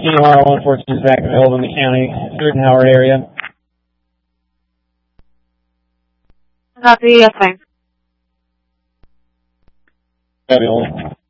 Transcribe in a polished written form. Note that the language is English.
EOR 142 is back available in the county, Jordan Howard area. Copy, yes, thanks. Available.